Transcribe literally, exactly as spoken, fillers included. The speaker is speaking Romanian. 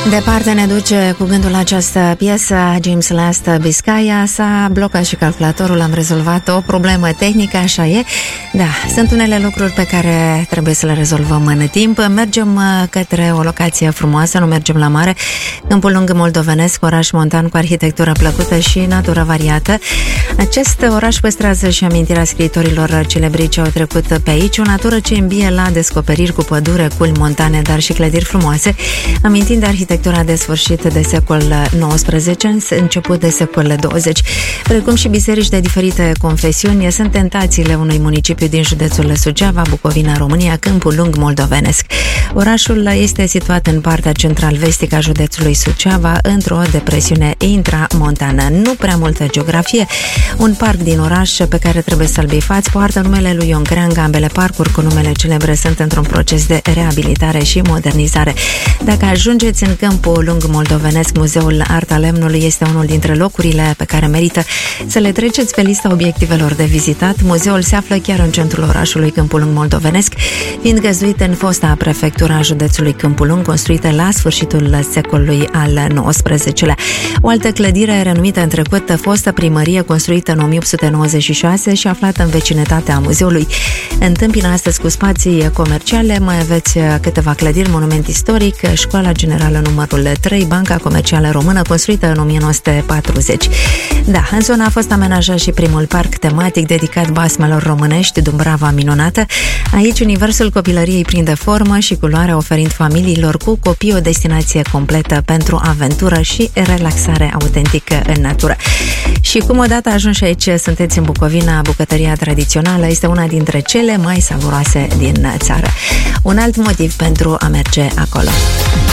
Departe ne duce cu gândul la această piesă. James Last, Biscaya. S-a blocat și calculatorul, am rezolvat o problemă tehnică, așa e. Da, sunt unele lucruri pe care trebuie să le rezolvăm în timp. Mergem către o locație frumoasă, nu mergem la mare. Câmpul Lung moldovenesc, oraș montan cu arhitectură plăcută și natură variată. Acest oraș păstrează și amintirea scriitorilor celebri ce au trecut pe aici, o natură ce îmbie la descoperiri cu pădure, culmi montane, dar și clădiri frumoase, amintind de arhitectura de sfârșit de secol nouăsprezece, început de secol douăzeci, precum și biserici de diferite confesiuni, sunt tentațiile unui municipiu din județul Suceava, Bucovina, România, Câmpul Lung moldovenesc. Orașul este situat în partea central-vestică a județului Suceava, într-o depresiune intramontană. Nu prea multă geografie. Un parc din oraș pe care trebuie să-l bifați poartă numele lui Ion Creangă. Ambele parcuri cu numele celebre sunt într-un proces de reabilitare și modernizare. Dacă ajungeți în Câmpul Lung moldovenesc, Muzeul Arta Lemnului este unul dintre locurile pe care merită să le treceți pe lista obiectivelor de vizitat. Muzeul se află chiar în centrul orașului Câmpul Lung moldovenesc, fiind găzduit în fosta prefectura a județului Câmpul Lung, construită la sfârșitul secolului al nouăsprezecelea. O altă clădire renumită în trecut, fostă primărie, construită în o mie opt sute nouăzeci și șase și aflată în vecinătatea muzeului. Întâmpină astăzi cu spații comerciale, mai aveți câteva clădiri, monument istoric, Școala Generală numărul trei, Banca Comercială Română, construită în o mie nouă sute patruzeci. Da, în zona a fost amenajat și primul parc tematic dedicat basmelor românești, Dumbrava Minunată. Aici universul copilăriei prinde formă și culoare, oferind familiilor cu copii o destinație completă pentru aventură și relaxare autentică în natură. Și cum odată ajunși aici, sunteți în Bucovina, bucătăria tradițională este una dintre cele mai savuroase din țară. Un alt motiv pentru a merge acolo.